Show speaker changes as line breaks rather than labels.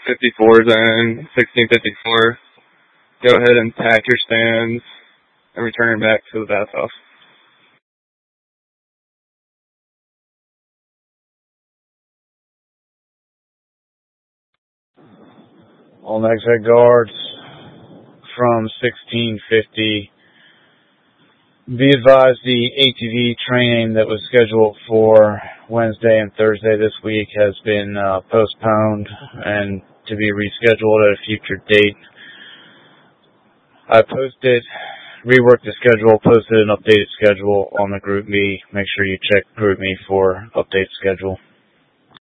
54 zone, 1654. Go ahead and pack your stands and return back to the bathhouse.
All next head guards from 1650. Be advised the ATV training that was scheduled for Wednesday and Thursday this week has been postponed and to be rescheduled at a future date. I reworked the schedule, posted an updated schedule on the GroupMe. Make sure you check GroupMe for updated schedule.